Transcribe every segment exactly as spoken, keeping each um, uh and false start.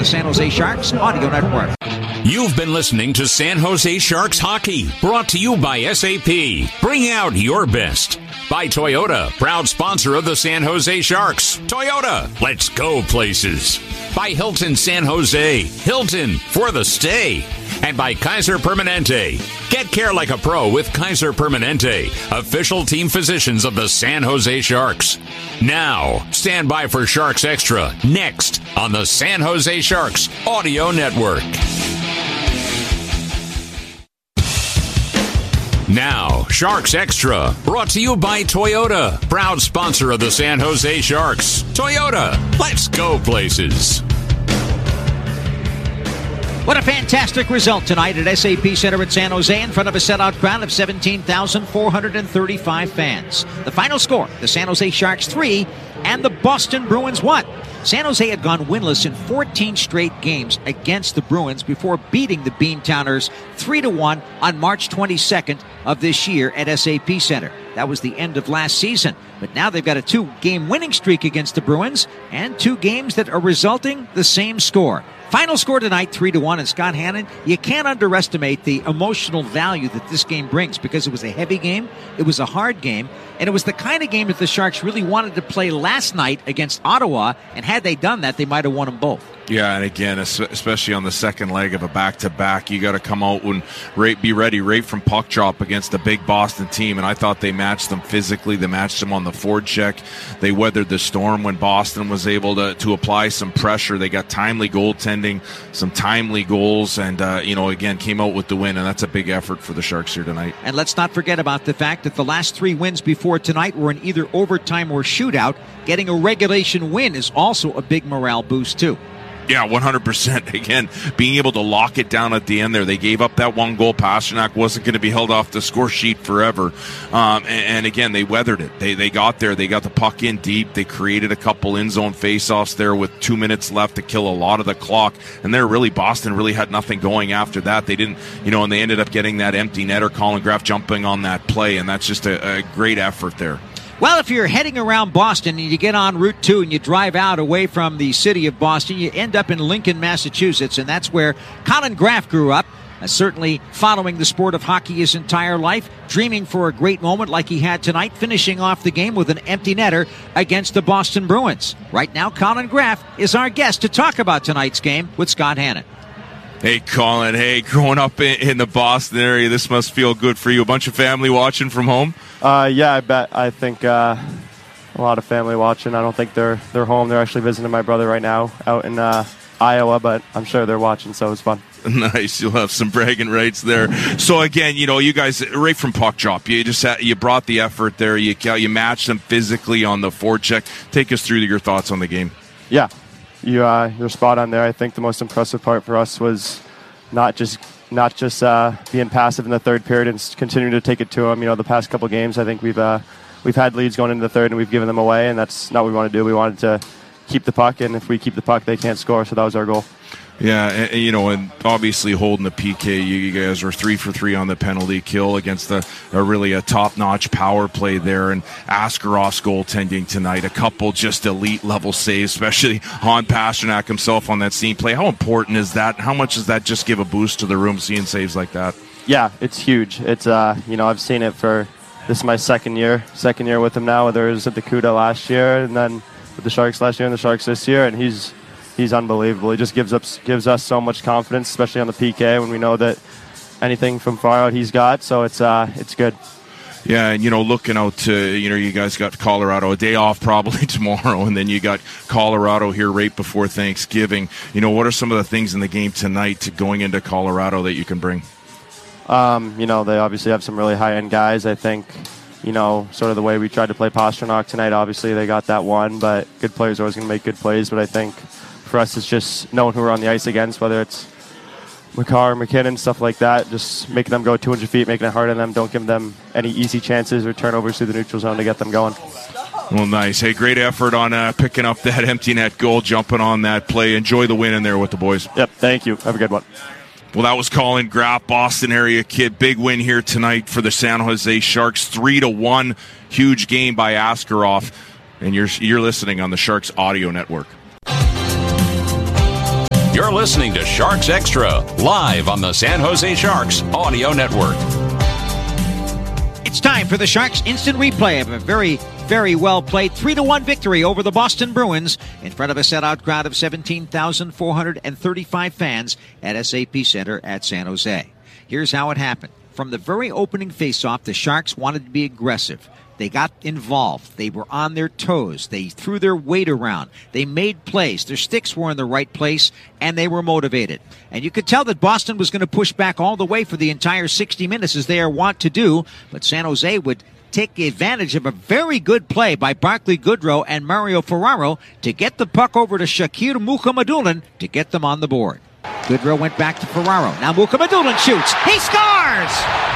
the San Jose Sharks Audio Network. You've been listening to San Jose Sharks Hockey, brought to you by S A P. Bring out your best. By Toyota, proud sponsor of the San Jose Sharks. Toyota, let's go places. By Hilton San Jose, Hilton for the stay. And by Kaiser Permanente. Get care like a pro with Kaiser Permanente, official team physicians of the San Jose Sharks. Now, stand by for Sharks Extra, next on the San Jose Sharks Audio Network. Now, Sharks Extra, brought to you by Toyota, proud sponsor of the San Jose Sharks. Toyota, let's go places. What a fantastic result tonight at S A P Center at San Jose in front of a sellout crowd of seventeen thousand four hundred thirty-five fans. The final score, the San Jose Sharks three and the Boston Bruins one. San Jose had gone winless in fourteen straight games against the Bruins before beating the Beantowners three to one on March twenty-second of this year at S A P Center. That was the end of last season. But now they've got a two-game winning streak against the Bruins and two games that are resulting the same score. Final score tonight, three to one, and Scott Hannon, you can't underestimate the emotional value that this game brings because it was a heavy game, it was a hard game, and it was the kind of game that the Sharks really wanted to play last night against Ottawa, and had they done that, they might have won them both. Yeah, and again, especially on the second leg of a back-to-back, you got to come out and right, be ready right from puck drop against a big Boston team, and I thought they matched them physically. They matched them on the forecheck. They weathered the storm when Boston was able to, to apply some pressure. They got timely goaltending, some timely goals, and, uh, you know, again, came out with the win, and that's a big effort for the Sharks here tonight. And let's not forget about the fact that the last three wins before tonight were in either overtime or shootout. Getting a regulation win is also a big morale boost, too. Yeah, one hundred percent. Again, being able to lock it down at the end there. They gave up that one goal. Pastrnak wasn't going to be held off the score sheet forever. Um, and, and again, they weathered it. They they got there. They got the puck in deep. They created a couple in-zone faceoffs there with two minutes left to kill a lot of the clock. And there really, Boston really had nothing going after that. They didn't, you know, and they ended up getting that empty netter, Colin Graf jumping on that play. And that's just a, a great effort there. Well, if you're heading around Boston and you get on Route two and you drive out away from the city of Boston, you end up in Lincoln, Massachusetts, and that's where Colin Graf grew up, uh, certainly following the sport of hockey his entire life, dreaming for a great moment like he had tonight, finishing off the game with an empty netter against the Boston Bruins. Right now, Colin Graf is our guest to talk about tonight's game with Scott Hannon. Hey, Colin. Hey, growing up in, in the Boston area, this must feel good for you. A bunch of family watching from home? Uh, yeah, I bet. I think uh, a lot of family watching. I don't think they're they're home. They're actually visiting my brother right now out in uh, Iowa, but I'm sure they're watching, so it was fun. Nice. You'll have some bragging rights there. So again, you know, you guys right from puck drop, you just had, you brought the effort there. You you matched them physically on the forecheck. Take us through your thoughts on the game. Yeah, you uh, you're spot on there. I think the most impressive part for us was not just. Not just uh, being passive in the third period and continuing to take it to them. You know, the past couple games, I think we've uh, we've had leads going into the third and we've given them away, and that's not what we want to do. We wanted to keep the puck, and if we keep the puck, they can't score. So that was our goal. Yeah, and, you know, and obviously holding the P K, you, you guys were three for three on the penalty kill against a, a really a top-notch power play there, and Askarof's goaltending tonight, a couple just elite-level saves, especially on Pastrnak himself on that scene play. How important is that? How much does that just give a boost to the room, seeing saves like that? Yeah, it's huge. It's uh, you know, I've seen it for, this is my second year, second year with him now, whether it was at the CUDA last year and then with the Sharks last year and the Sharks this year, and he's He's unbelievable. He just gives us gives us so much confidence, especially on the P K when we know that anything from far out he's got. So it's uh it's good. Yeah, and you know, looking out to, you know, you guys got Colorado a day off probably tomorrow, and then you got Colorado here right before Thanksgiving. You know, what are some of the things in the game tonight to going into Colorado that you can bring? Um, you know, they obviously have some really high end guys. I think, you know, sort of the way we tried to play Pastrnak tonight. Obviously, they got that one, but good players are always going to make good plays. But I think for us, it's just knowing who we're on the ice against, whether it's McCarr, McKinnon, stuff like that, just making them go two hundred feet, making it hard on them. Don't give them any easy chances or turnovers through the neutral zone to get them going. Well, nice. Hey, great effort on uh, picking up that empty net goal, jumping on that play. Enjoy the win in there with the boys. Yep, thank you. Have a good one. Well, that was Colin Graf, Boston area kid. Big win here tonight for the San Jose Sharks, three to one. Huge game by Askarov. And you're, you're listening on the Sharks Audio Network. You're listening to Sharks Extra, live on the San Jose Sharks Audio Network. It's time for the Sharks instant replay of a very, very well played three to one victory over the Boston Bruins in front of a sellout crowd of seventeen thousand four hundred thirty-five fans at S A P Center at San Jose. Here's how it happened. From the very opening faceoff, the Sharks wanted to be aggressive. They got involved. They were on their toes. They threw their weight around. They made plays. Their sticks were in the right place, and they were motivated. And you could tell that Boston was going to push back all the way for the entire sixty minutes, as they are wont to do, but San Jose would take advantage of a very good play by Barclay Goodrow and Mario Ferraro to get the puck over to Shakir Mukhamadullin to get them on the board. Goodrow went back to Ferraro. Now Mukhamadullin shoots. He scores!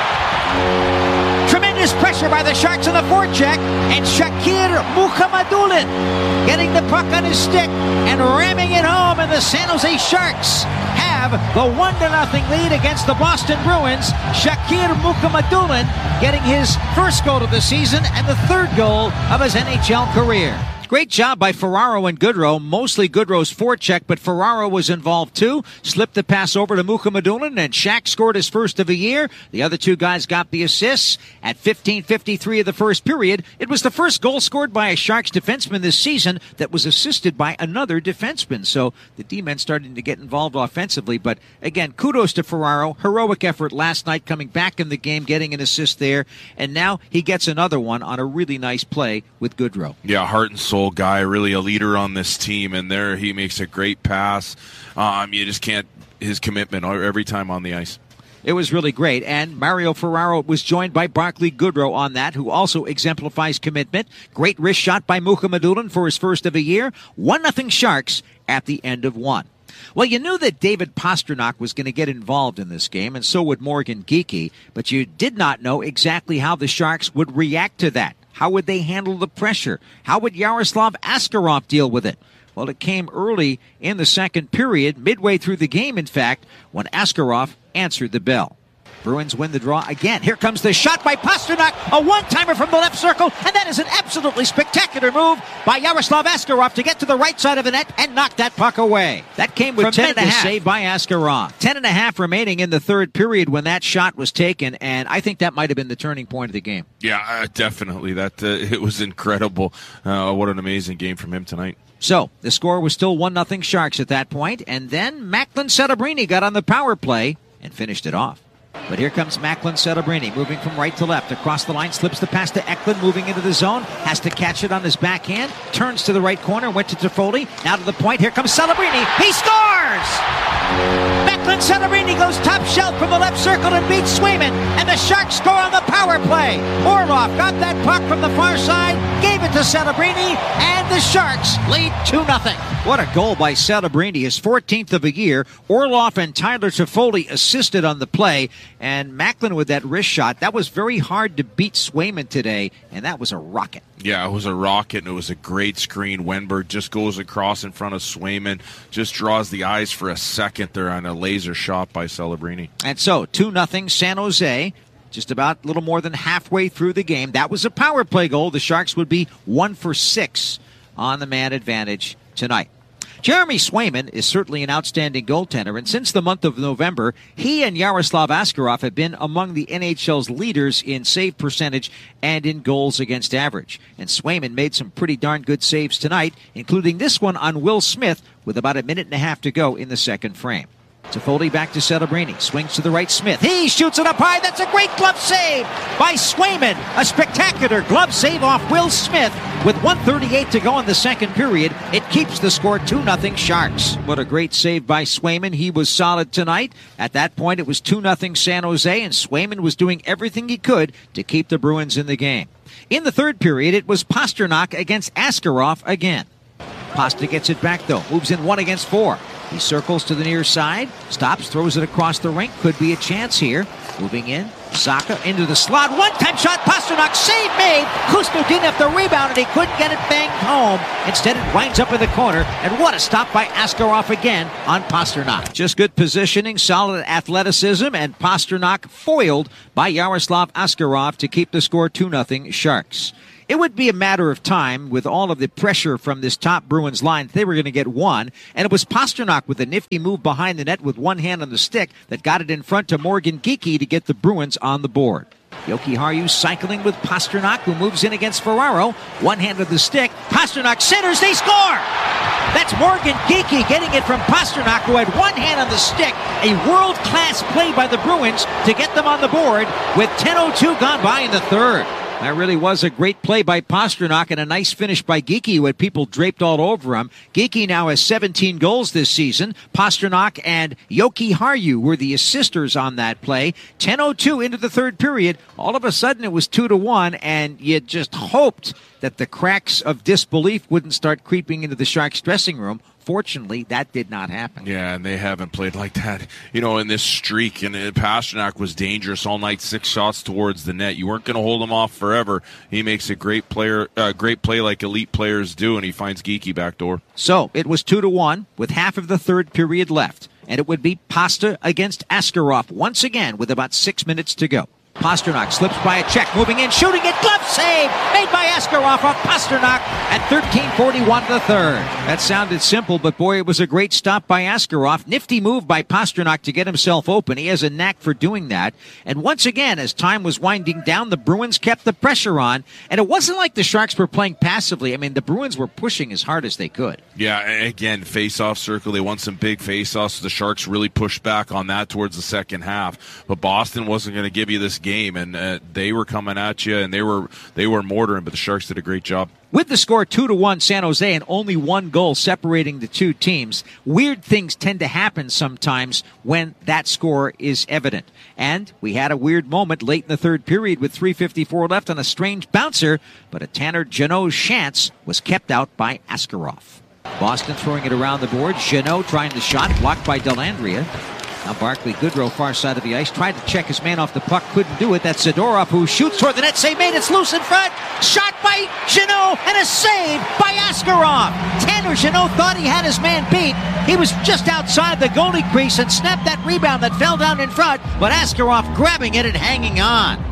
Tremendous pressure by the Sharks on the forecheck, and Shakir Mukhamadullin getting the puck on his stick and ramming it home, and the San Jose Sharks have the one to nothing lead against the Boston Bruins. Shakir Mukhamadullin getting his first goal of the season and the third goal of his N H L career. Great job by Ferraro and Goodrow, mostly Goodrow's forecheck, but Ferraro was involved too. Slipped the pass over to Mukhamadullin, and Shaq scored his first of the year. The other two guys got the assists. At fifteen fifty-three of the first period, it was the first goal scored by a Sharks defenseman this season that was assisted by another defenseman. So the D-men starting to get involved offensively, but again, kudos to Ferraro. Heroic effort last night coming back in the game, getting an assist there, and now he gets another one on a really nice play with Goodrow. Yeah, heart and soul guy, really a leader on this team, and there he makes a great pass. Um, you just can't, his commitment every time on the ice. It was really great, and Mario Ferraro was joined by Barclay Goodrow on that, who also exemplifies commitment. Great wrist shot by Mukhamadullin for his first of the year. one nothing Sharks at the end of one. Well, you knew that David Pastrnak was going to get involved in this game, and so would Morgan Geekie, but you did not know exactly how the Sharks would react to that. How would they handle the pressure? How would Yaroslav Askarov deal with it? Well, it came early in the second period, midway through the game, in fact, when Askarov answered the bell. Bruins win the draw again. Here comes the shot by Pastrnak, a one-timer from the left circle, and that is an absolutely spectacular move by Yaroslav Askarov to get to the right side of the net and knock that puck away. That came with ten and a half. Save by Askarov. Ten and a half remaining in the third period when that shot was taken, and I think that might have been the turning point of the game. Yeah, uh, definitely. That uh, it was incredible. Uh, what an amazing game from him tonight. So, the score was still one nothing Sharks at that point, and then Macklin Celebrini got on the power play and finished it off. But here comes Macklin Celebrini, moving from right to left. Across the line, slips the pass to Eklund, moving into the zone. Has to catch it on his backhand. Turns to the right corner, went to Toffoli. Now to the point. Here comes Celebrini. He scores! Macklin Celebrini goes top shelf from the left circle and beats Swayman. And the Sharks score on the power play. Orlov got that puck from the far side, gave it to Celebrini, and the Sharks lead two nothing. What a goal by Celebrini, his fourteenth of the year. Orlov and Tyler Toffoli assisted on the play. And Macklin with that wrist shot, that was very hard to beat Swayman today, and that was a rocket. Yeah, it was a rocket, and it was a great screen. Wenberg just goes across in front of Swayman, just draws the eyes for a second there on a laser shot by Celebrini. And so, two nothing San Jose, just about a little more than halfway through the game. That was a power play goal. The Sharks would be one for six on the man advantage tonight. Jeremy Swayman is certainly an outstanding goaltender, and since the month of November, he and Yaroslav Askarov have been among the N H L's leaders in save percentage and in goals against average. And Swayman made some pretty darn good saves tonight, including this one on Will Smith with about a minute and a half to go in the second frame. Toffoli back to Celebrini. Swings to the right, Smith. He shoots it up high. That's a great glove save by Swayman. A spectacular glove save off Will Smith. With one thirty-eight to go in the second period, it keeps the score two nothing Sharks. What a great save by Swayman. He was solid tonight. At that point, it was two nothing San Jose, and Swayman was doing everything he could to keep the Bruins in the game. In the third period, it was Pastrnak against Askarov again. Pasta gets it back, though. Moves in one against four. He circles to the near side, stops, throws it across the rink. Could be a chance here. Moving in, Zacha into the slot. One-time shot, Pastrnak, save made. Kusno didn't have the rebound, and he couldn't get it banged home. Instead, it winds up in the corner, and what a stop by Askarov again on Pastrnak. Just good positioning, solid athleticism, and Pastrnak foiled by Yaroslav Askarov to keep the score two nothing Sharks. it would be a matter of time with all of the pressure from this top Bruins line. They were going to get one, and it was Pastrnak with a nifty move behind the net with one hand on the stick that got it in front to Morgan Geekie to get the Bruins on the board. Jokiharju cycling with Pastrnak, who moves in against Ferraro. One hand of the stick. Pastrnak centers. They score! That's Morgan Geekie getting it from Pastrnak, who had one hand on the stick. A world-class play by the Bruins to get them on the board with ten oh two gone by in the third. That really was a great play by Pastrnak and a nice finish by Geekie, who had people draped all over him. Geekie now has seventeen goals this season. Pastrnak and Jokiharju were the assisters on that play. ten oh two into the third period. All of a sudden it was two to one, and you just hoped that the cracks of disbelief wouldn't start creeping into the Sharks dressing room. Fortunately, that did not happen. Yeah, and they haven't played like that, you know, in this streak. And Pastrnak was dangerous all night, six shots towards the net. You weren't going to hold him off forever. He makes a great player, uh, great play like elite players do, and he finds Geekie back door. So it was two to one with half of the third period left, and it would be Pasta against Askarov once again with about six minutes to go. Pastrnak slips by a check, moving in, shooting it, glove save, made by Askarov off Pastrnak at thirteen forty-one to the third. That sounded simple, but boy, it was a great stop by Askarov. Nifty move by Pastrnak to get himself open. He has a knack for doing that. And once again, as time was winding down, the Bruins kept the pressure on, and it wasn't like the Sharks were playing passively. I mean, the Bruins were pushing as hard as they could. Yeah, again, face-off circle. They won some big face-offs, so the Sharks really pushed back on that towards the second half. But Boston wasn't going to give you this game, and uh, they were coming at you, and they were they were mortaring, but the Sharks did a great job. With the score two to one San Jose and only one goal separating the two teams, weird things tend to happen sometimes when that score is evident. And we had a weird moment late in the third period with three fifty-four left on a strange bouncer, but a Tanner Jeannot chance was kept out by Askarov. Boston throwing it around the board. Jeannot trying the shot, blocked by Dellandrea. Now Barclay Goodrow, far side of the ice, tried to check his man off the puck, couldn't do it. That's Zadorov, who shoots toward the net, save made, it's loose in front. Shot by Jeannot, and a save by Askarov. Tanner Jeannot thought he had his man beat. He was just outside the goalie crease and snapped that rebound that fell down in front, but Askarov grabbing it and hanging on.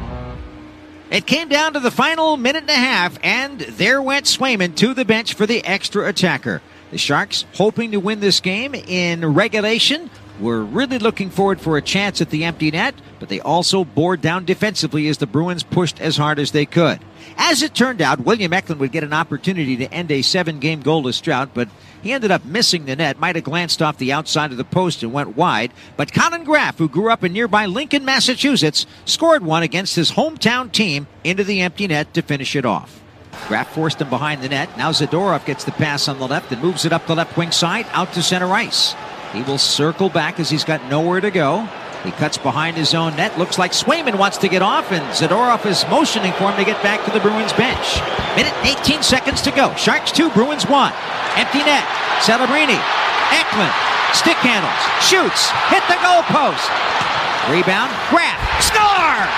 It came down to the final minute and a half, and there went Swayman to the bench for the extra attacker. The Sharks hoping to win this game in regulation. Were really looking forward for a chance at the empty net, but they also bore down defensively as the Bruins pushed as hard as they could. As it turned out, William Eklund would get an opportunity to end a seven-game goalless drought, but he ended up missing the net, might have glanced off the outside of the post and went wide. But Colin Graff, who grew up in nearby Lincoln, Massachusetts, scored one against his hometown team into the empty net to finish it off. Graff forced him behind the net. Now Zadorov gets the pass on the left and moves it up the left wing side out to center ice. He will circle back as he's got nowhere to go. He cuts behind his own net. Looks like Swayman wants to get off, and Zadorov is motioning for him to get back to the Bruins bench. Minute and eighteen seconds to go. Sharks two, Bruins one. Empty net. Celebrini. Eklund. Stick handles. Shoots. Hit the goal post. Rebound. Graff. Score!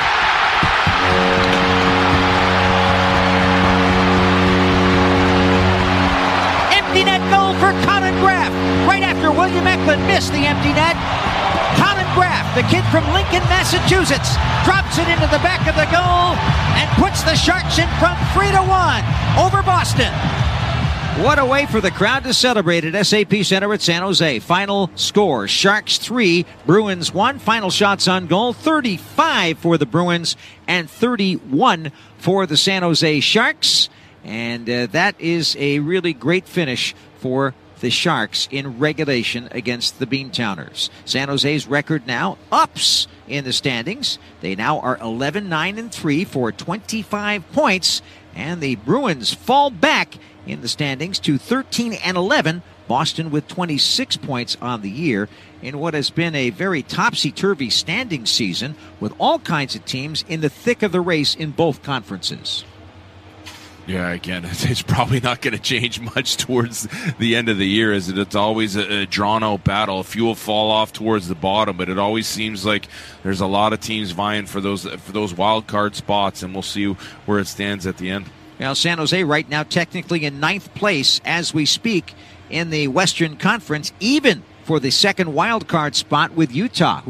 Empty net goal for Colin Graff. Right after William Eklund missed the empty net, Colin Graff, the kid from Lincoln, Massachusetts, drops it into the back of the goal and puts the Sharks in front three to one over Boston. What a way for the crowd to celebrate at S A P Center at San Jose. Final score, Sharks three, Bruins one. Final shots on goal, thirty-five for the Bruins and thirty-one for the San Jose Sharks. And uh, that is a really great finish for the Sharks in regulation against the Beantowners. San Jose's record now ups in the standings. They now are eleven nine and three for twenty-five points, and the Bruins fall back in the standings to thirteen and eleven. Boston with twenty-six points on the year in what has been a very topsy-turvy standing season with all kinds of teams in the thick of the race in both conferences. Yeah, again, it's probably not going to change much towards the end of the year, as it's always a, a drawn-out battle. A few will fall off towards the bottom, but it always seems like there's a lot of teams vying for those for those wild card spots, and we'll see where it stands at the end. Well, San Jose right now technically in ninth place as we speak in the Western Conference, even for the second wild card spot with Utah, who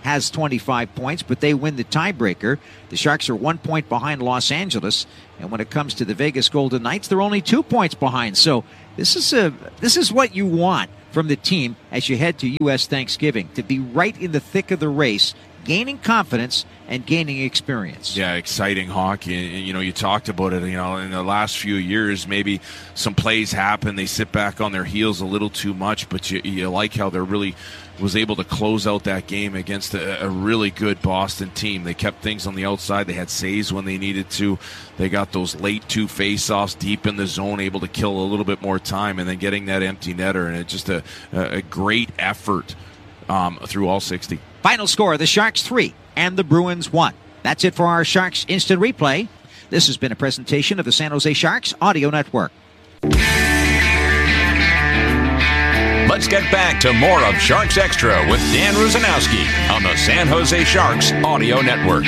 has twenty-five points, but they win the tiebreaker. The Sharks are one point behind Los Angeles, and when it comes to the Vegas Golden Knights, they're only two points behind. So this is a this is what you want from the team as you head to U S Thanksgiving, to be right in the thick of the race, gaining confidence and gaining experience. Yeah, exciting hockey. You know, you talked about it, you know, in the last few years, maybe some plays happen. They sit back on their heels a little too much, but you, you like how they're really was able to close out that game against a, a really good Boston team. They kept things on the outside. They had saves when they needed to. They got those late two faceoffs deep in the zone, able to kill a little bit more time, and then getting that empty netter. And it's just a, a great effort um, through all sixty. Final score, the Sharks three and the Bruins one. That's it for our Sharks Instant Replay. This has been a presentation of the San Jose Sharks Audio Network. Let's get back to more of Sharks Extra with Dan Rusanowski on the San Jose Sharks Audio Network.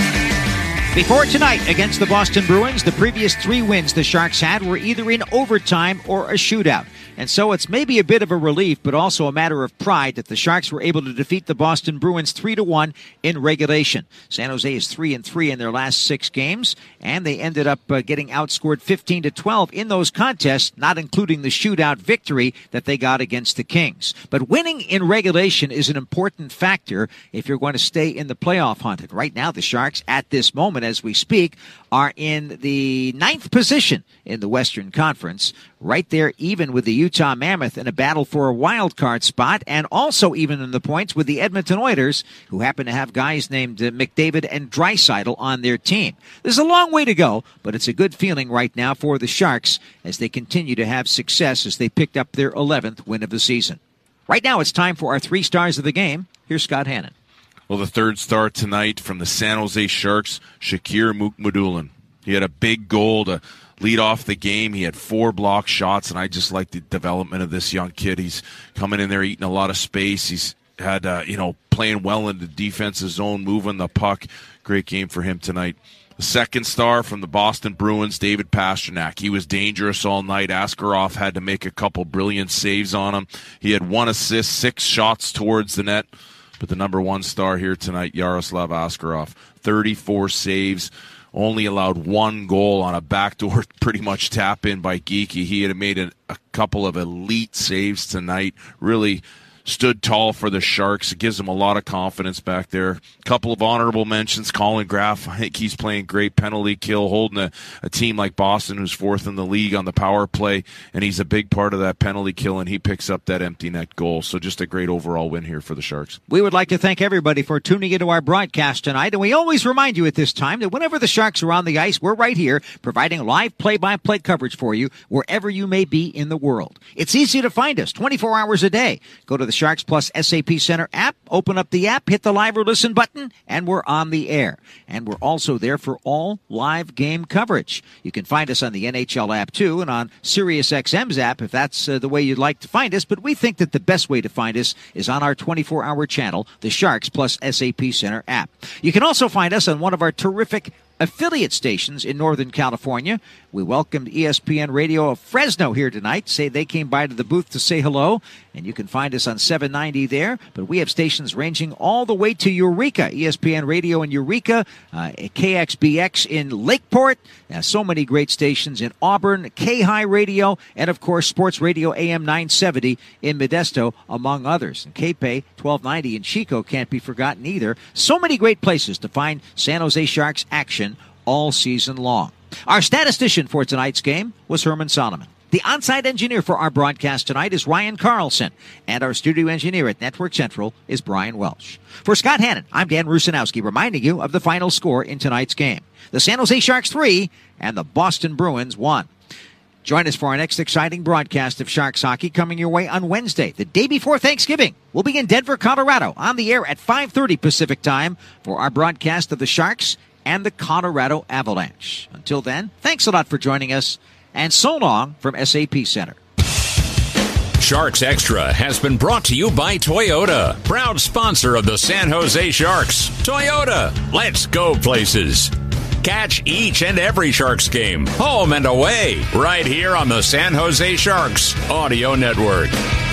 Before tonight against the Boston Bruins, the previous three wins the Sharks had were either in overtime or a shootout. And so it's maybe a bit of a relief, but also a matter of pride that the Sharks were able to defeat the Boston Bruins three to one in regulation. San Jose is three and three in their last six games, and they ended up uh, getting outscored fifteen to twelve in those contests, not including the shootout victory that they got against the Kings. But winning in regulation is an important factor if you're going to stay in the playoff hunt. And right now, the Sharks, at this moment as we speak, are in the ninth position in the Western Conference, right there even with the Utah Mammoth in a battle for a wild card spot, and also even in the points with the Edmonton Oilers, who happen to have guys named uh, McDavid and Draisaitl on their team. There's a long way to go, but it's a good feeling right now for the Sharks as they continue to have success as they picked up their eleventh win of the season. Right now it's time for our three stars of the game. Here's Scott Hannon. Well, the third star tonight from the San Jose Sharks, Shakir Mukhamadullin. He had a big goal to lead off the game. He had four block shots, and I just like the development of this young kid. He's coming in there, eating a lot of space. He's had, uh, you know, playing well in the defensive zone, moving the puck. Great game for him tonight. The second star from the Boston Bruins, David Pastrnak. He was dangerous all night. Askarov had to make a couple brilliant saves on him. He had one assist, six shots towards the net. But the number one star here tonight, Yaroslav Askarov, thirty-four saves, only allowed one goal on a backdoor pretty much tap in by Geekie. He had made a, a couple of elite saves tonight, really stood tall for the Sharks. It gives him a lot of confidence back there. A couple of honorable mentions. Colin Graf, I think he's playing great penalty kill, holding a, a team like Boston, who's fourth in the league on the power play, and he's a big part of that penalty kill, and he picks up that empty net goal. So just a great overall win here for the Sharks. We would like to thank everybody for tuning into our broadcast tonight, and we always remind you at this time that whenever the Sharks are on the ice, we're right here providing live play-by-play coverage for you wherever you may be in the world. It's easy to find us twenty-four hours a day. Go to the Sharks Plus S A P Center app, open up the app, hit the live or listen button, and we're on the air. And we're also there for all live game coverage. You can find us on the N H L app too, and on SiriusXM's app if that's uh, the way you'd like to find us. But we think that the best way to find us is on our twenty-four hour channel, the Sharks Plus S A P Center app. You can also find us on one of our terrific affiliate stations in Northern California. We welcomed E S P N Radio of Fresno here tonight. Say they came by to the booth to say hello, and you can find us on seven ninety there. But we have stations ranging all the way to Eureka, E S P N Radio in Eureka, uh, K X B X in Lakeport, uh, so many great stations in Auburn, K-High Radio, and of course Sports Radio A M nine seventy in Modesto, among others. And K P A twelve ninety in Chico can't be forgotten either. So many great places to find San Jose Sharks action all season long. Our statistician for tonight's game was Herman Solomon. The on-site engineer for our broadcast tonight is Ryan Carlson, and our studio engineer at Network Central is Brian Welsh. For Scott Hannon, I'm Dan Rusanowski, reminding you of the final score in tonight's game. The San Jose Sharks three and the Boston Bruins one. Join us for our next exciting broadcast of Sharks hockey coming your way on Wednesday, the day before Thanksgiving. We'll be in Denver, Colorado, on the air at five thirty Pacific time for our broadcast of the Sharks and the Colorado Avalanche. Until then, thanks a lot for joining us, and so long from S A P Center. Sharks Extra has been brought to you by Toyota, proud sponsor of the San Jose Sharks. Toyota, let's go places. Catch each and every Sharks game, home and away, right here on the San Jose Sharks Audio Network.